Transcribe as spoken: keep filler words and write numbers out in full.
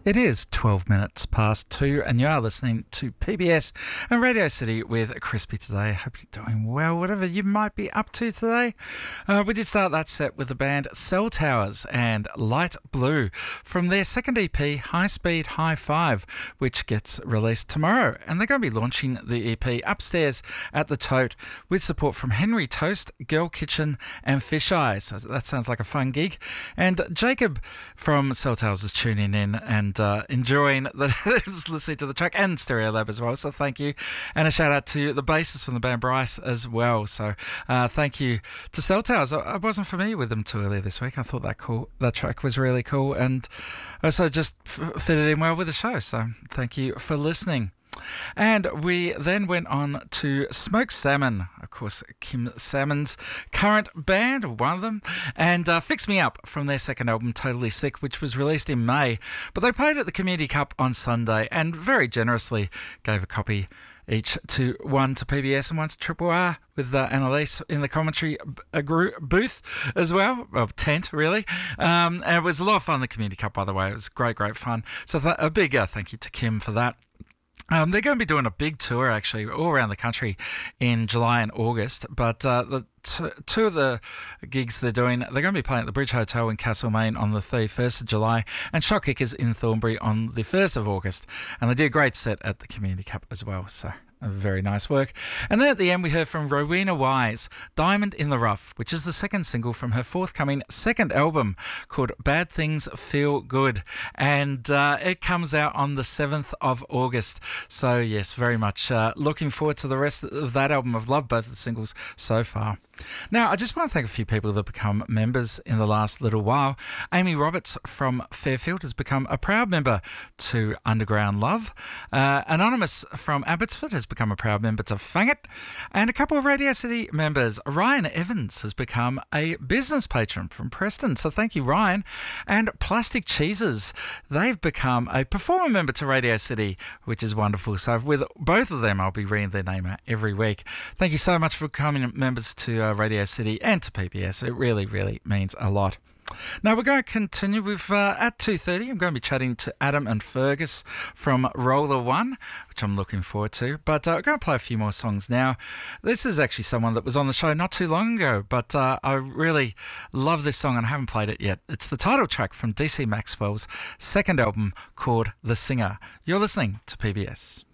It is twelve minutes past two, and you are listening to P B S and Radio City with Crispy today. I hope you're doing well, whatever you might be up to today. Uh, we did start that set with the band Cell Towers and Light Blue from their second E P, High Speed High Five, which gets released tomorrow. And they're going to be launching the E P upstairs at the Tote with support from Henry Toast, Girl Kitchen, and Fish Eyes. So that sounds like a fun gig. And Jacob from Cell Towers is tuning in and uh, enjoying the listening to the track, and Stereolab as well, so thank you. And a shout out to the bassist from the band, Bryce, as well. So uh, thank you to Cell Towers. I, I wasn't familiar with them too earlier this week. I thought that cool that track was really cool, and also just f- fitted in well with the show, so thank you for listening. And we then went on to Smoked Salmon, of course, Kim Salmon's current band, one of them, and uh, Fix Me Up from their second album, Totally Sick, which was released in May. But they played at the Community Cup on Sunday and very generously gave a copy each to one to P B S and one to Triple R, with uh, Annalise in the commentary a group booth as well, well, tent really. Um, and it was a lot of fun, the Community Cup, by the way. It was great, great fun. So th- a big uh, thank you to Kim for that. Um, they're going to be doing a big tour, actually, all around the country in July and August. But uh, the t- two of the gigs they're doing, they're going to be playing at the Bridge Hotel in Castlemaine on the thirty-first of July and Shockkickers in Thornbury on the first of August. And they did a great set at the Community Cup as well, so very nice work. And then at the end we heard from Rowena Wise, Diamond in the Rough, which is the second single from her forthcoming second album called Bad Things Feel Good. And uh, it comes out on the seventh of August. So yes, very much uh, looking forward to the rest of that album. I've loved both of the singles so far. Now, I just want to thank a few people that have become members in the last little while. Amy Roberts from Fairfield has become a proud member to Underground Love. Uh, Anonymous from Abbotsford has become a proud member to Fang It. And a couple of Radio City members. Ryan Evans has become a business patron from Preston. So thank you, Ryan. And Plastic Cheeses, they've become a performer member to Radio City, which is wonderful. So with both of them, I'll be reading their name out every week. Thank you so much for becoming members to uh, Radio City and to P B S. It really, really means a lot. Now we're going to continue with, uh, at two thirty, I'm going to be chatting to Adam and Fergus from Roller One, which I'm looking forward to. But uh, I'm going to play a few more songs now. This is actually someone that was on the show not too long ago, but uh, I really love this song and I haven't played it yet. It's the title track from D C Maxwell's second album called The Singer. You're listening to P B S.